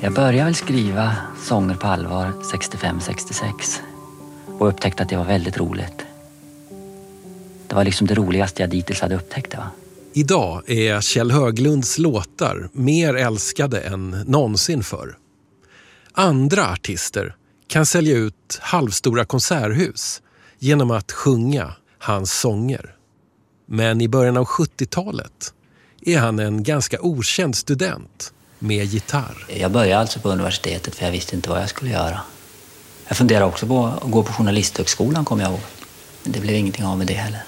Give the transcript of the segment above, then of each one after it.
Jag började väl skriva sånger på allvar 65-66 och upptäckte att det var väldigt roligt. Det var liksom det roligaste jag dittills hade upptäckt. Va? Idag är Kjell Höglunds låtar mer älskade än någonsin förr. Andra artister kan sälja ut halvstora konserthus genom att sjunga hans sånger. Men i början av 70-talet är han en ganska okänd student med gitarr. Jag började alltså på universitetet för jag visste inte vad jag skulle göra. Jag funderade också på att gå på journalisthögskolan, kommer jag ihåg. Men det blev ingenting av med det heller.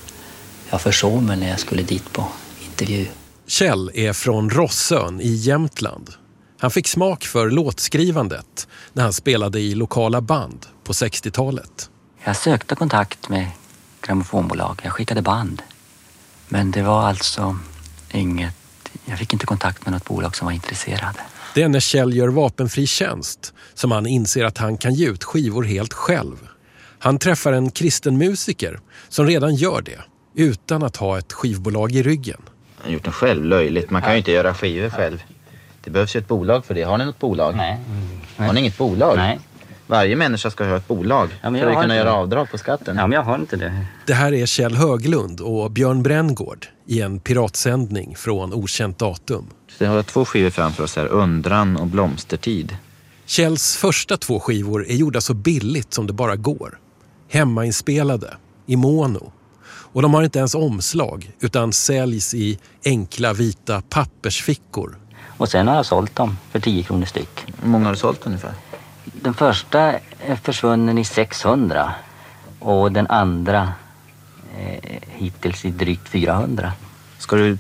Jag försov mig när jag skulle dit på intervju. Kjell är från Rossön i Jämtland. Han fick smak för låtskrivandet när han spelade i lokala band på 60-talet. Jag sökte kontakt med grammofonbolag. Jag skickade band. Men det var alltså inget... Jag fick inte kontakt med något bolag som var intresserade. Det är när Kjell gör vapenfri tjänst som han inser att han kan ge ut skivor helt själv. Han träffar en kristen musiker som redan gör det utan att ha ett skivbolag i ryggen. Han har gjort den själv, löjligt. Man kan ju inte göra skivor själv. Det behövs ju ett bolag för det. Har ni något bolag? Nej. Har ni inget bolag? Nej. Varje människa ska ha ett bolag för att kunna göra avdrag på skatten. Ja, men jag har inte det. Det här är Kjell Höglund och Björn Bränngård i en piratsändning från okänt datum. Så jag har 2 skivor framför oss här, Undran och Blomstertid. Kjells första 2 skivor är gjorda så billigt som det bara går. Hemmainspelade, i mono. Och de har inte ens omslag utan säljs i enkla vita pappersfickor. Och sen har jag sålt dem för 10 kronor styck. Hur många har du sålt ungefär? Den första är försvunnen i 600 och den andra hittills i drygt 400. Ska du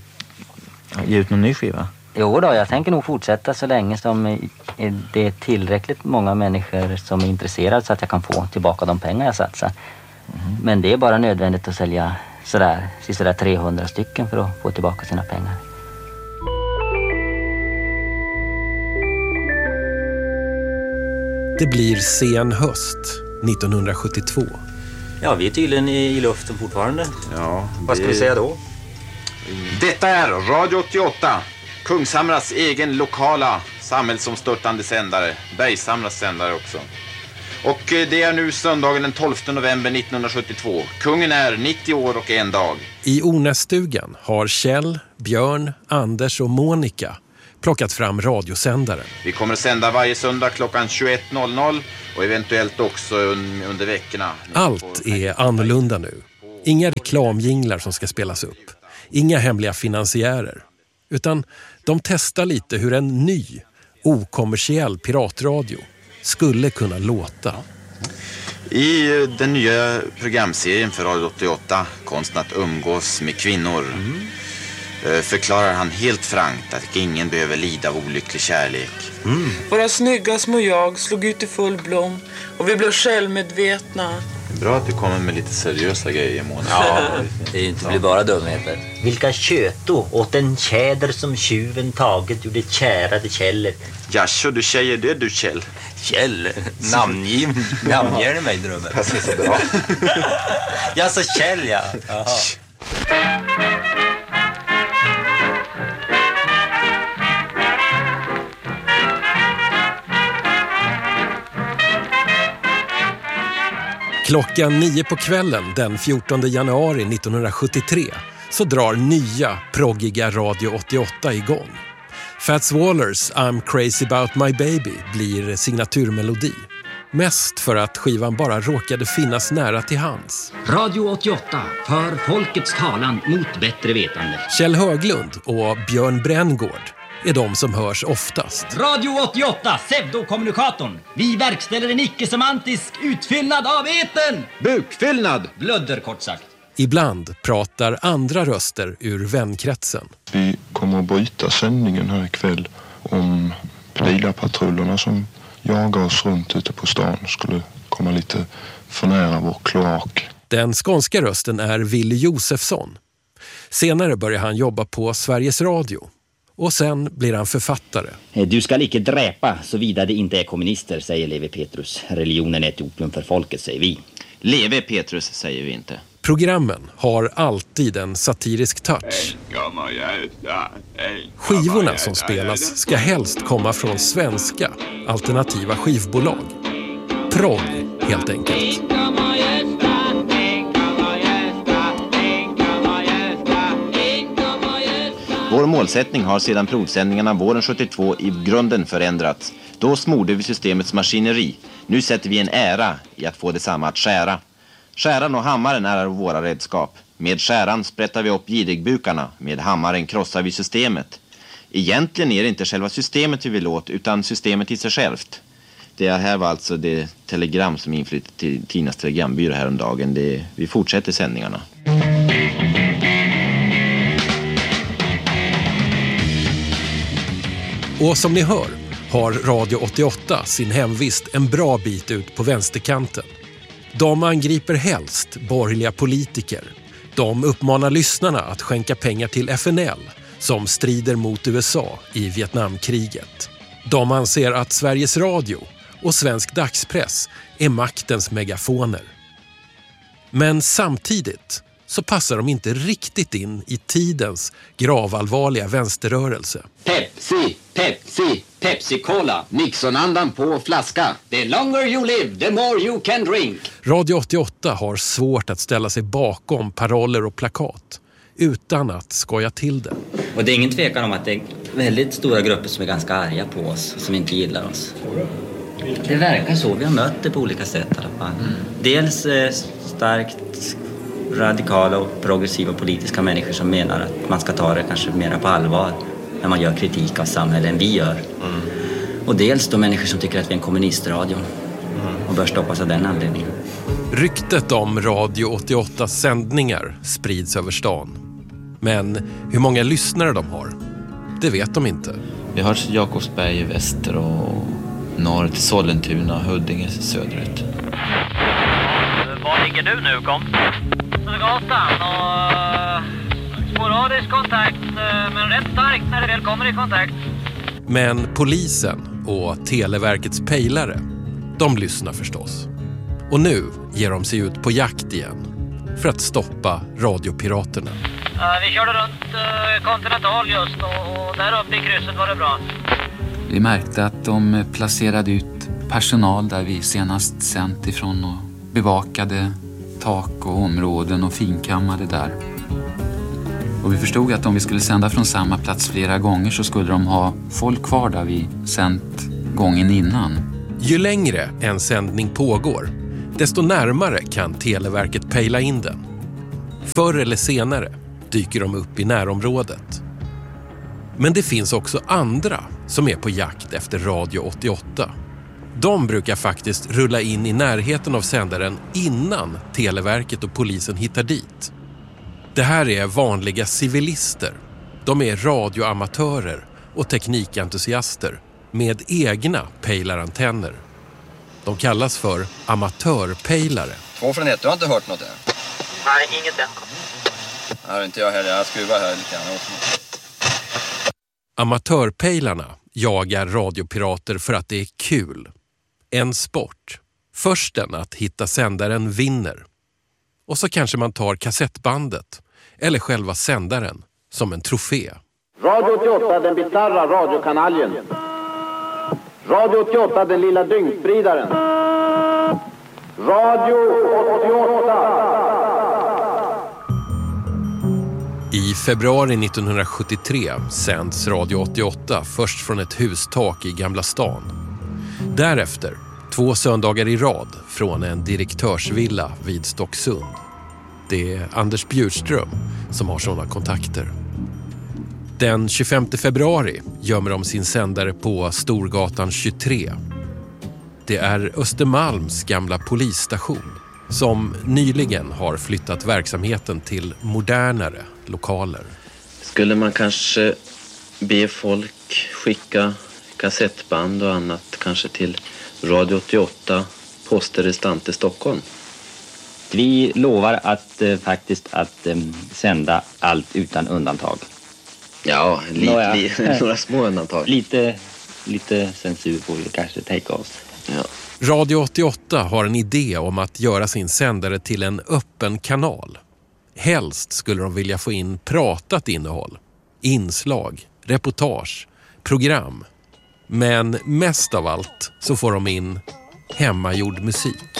ge ut någon ny skiva? Jo då, jag tänker nog fortsätta så länge som det är tillräckligt många människor som är intresserade så att jag kan få tillbaka de pengar jag satsar. Mm. Men det är bara nödvändigt att sälja sådär 300 stycken för att få tillbaka sina pengar. Det blir sen höst 1972. Ja, vi är tydligen i luften fortfarande. Ja. Vad ska vi säga då? Detta är Radio 88, Kungshamras egen lokala samhällsomstörtande sändare, Bergshamras sändare också. Och det är nu söndagen den 12 november 1972. Kungen är 90 år och 1 dag. I Ornässtugan har Kjell, Björn, Anders och Monica plockat fram radiosändaren. Vi kommer att sända varje söndag klockan 21.00 och eventuellt också under veckorna. Allt är annorlunda nu. Inga reklamjinglar som ska spelas upp. Inga hemliga finansiärer. Utan de testar lite hur en ny, okommersiell piratradio skulle kunna låta. I den nya programserien för Radio 88, Konsten att umgås med kvinnor, förklarar han helt frankt att ingen behöver lida av olycklig kärlek. Våra snygga små jag slog ut i full blom och vi blev självmedvetna. Bra att du kommer med lite seriösa grejer, Mona. Ja, det blir bara dumheter. Vilka köto åt en tjäder som tjuven taget ur det kärade Kjell. Jaså, du säger det du, Kjell. Kjell, namnger du mig, drömmen? Passar så bra. Ja, så Kjell, ja. Jaha. Klockan 9 på kvällen den 14 januari 1973 så drar nya proggiga Radio 88 igång. Fats Wallers I'm Crazy About My Baby blir signaturmelodi. Mest för att skivan bara råkade finnas nära till hands. Radio 88 för folkets talan mot bättre vetande. Kjell Höglund och Björn Bränngård är de som hörs oftast. Radio 88, pseudokommunikatorn. Vi verkställer en icke-semantisk utfyllnad av eten. Bukfyllnad! Blödder, kort sagt. Ibland pratar andra röster ur vänkretsen. Vi kommer att bryta sändningen här ikväll om Pila-patrullerna som jagar oss runt ute på stan skulle komma lite för nära vår kloak. Den skånska rösten är Willy Josefsson. Senare börjar han jobba på Sveriges Radio. Och sen blir han författare. Du ska icke dräpa såvida det inte är kommunister, säger Levi Petrus. Religionen är ett opium för folket, säger vi. Leve Petrus säger vi inte. Programmen har alltid en satirisk touch. Skivorna som spelas ska helst komma från svenska alternativa skivbolag. Prog, helt enkelt. Vår målsättning har sedan provsändningarna våren 72 i grunden förändrats. Då smorde vi systemets maskineri. Nu sätter vi en ära i att få detsamma att skära. Skäran och hammaren är våra redskap. Med skäran sprättar vi upp girigbukarna. Med hammaren krossar vi systemet. Egentligen är det inte själva systemet vi vill åt, utan systemet i sig självt. Det här var alltså det telegram som inflyttade till Tinas telegrambyrå häromdagen. Vi fortsätter sändningarna. Och som ni hör har Radio 88 sin hemvist en bra bit ut på vänsterkanten. De angriper helst borgerliga politiker. De uppmanar lyssnarna att skänka pengar till FNL som strider mot USA i Vietnamkriget. De anser att Sveriges Radio och svensk dagspress är maktens megafoner. Men samtidigt så passar de inte riktigt in i tidens gravallvarliga vänsterrörelse. Pepsi, Pepsi, Pepsi-Cola. Nixon-andan på flaska. The longer you live, the more you can drink. Radio 88 har svårt att ställa sig bakom paroller och plakat utan att skoja till det. Och det är ingen tvekan om att det är väldigt stora grupper som är ganska arga på oss, som inte gillar oss. Det verkar så, vi har mött det på olika sätt i alla fall. Dels starkt radikala och progressiva politiska människor som menar att man ska ta det kanske mer på allvar när man gör kritik av samhället än vi gör. Och dels då människor som tycker att vi är en kommunistradio och bör stoppas av den anledningen. Ryktet om Radio 88 sändningar sprids över stan. Men hur många lyssnare de har, det vet de inte. Vi har Jakobsberg i väster och norr till Sollentuna och Huddinge söderut. Var ligger du nu, kom? Gatan och sporadisk kontakt, men rätt starkt när det väl kommer i kontakt. Men polisen och Televerkets pejlare, de lyssnar förstås. Och nu ger de sig ut på jakt igen för att stoppa radiopiraterna. Vi körde runt Continental just och där uppe i krysset var det bra. Vi märkte att de placerade ut personal där vi senast sänt ifrån och bevakade tak och områden och finkammade där. Och vi förstod att om vi skulle sända från samma plats flera gånger så skulle de ha folk kvar där vi sänt gången innan. Ju längre en sändning pågår, desto närmare kan Televerket pejla in den. Förr eller senare dyker de upp i närområdet. Men det finns också andra som är på jakt efter Radio 88. De brukar faktiskt rulla in i närheten av sändaren innan Televerket och polisen hittar dit. Det här är vanliga civilister. De är radioamatörer och teknikentusiaster med egna pejlarantenner. De kallas för amatörpejlare. 2 från 1, du har inte hört något än? Nej, inget än. Nej, inte jag heller. Jag skruvar här lite grann. Amatörpejlarna jagar radiopirater för att det är kul. En sport. Försten att hitta sändaren vinner. Och så kanske man tar kassettbandet eller själva sändaren som en trofé. Radio 88, den bizarra radiokanaljen. Radio 88, den lilla dyngspridaren. Radio 88. I februari 1973 sänds Radio 88 först från ett hustak i Gamla stan. Därefter 2 söndagar i rad från en direktörsvilla vid Stocksund. Det är Anders Bjurström som har sådana kontakter. Den 25 februari gömmer de sin sändare på Storgatan 23. Det är Östermalms gamla polisstation som nyligen har flyttat verksamheten till modernare lokaler. Skulle man kanske be folk skicka kassettband och annat kanske till Radio 88 Posterestante Stockholm? Vi lovar att faktiskt sända allt utan undantag. Ja, några små undantag. Lite censur får vi kanske tänka oss. Ja. Radio 88 har en idé om att göra sin sändare till en öppen kanal. Helst skulle de vilja få in pratat innehåll, inslag, reportage, program. Men mest av allt så får de in hemmagjord musik.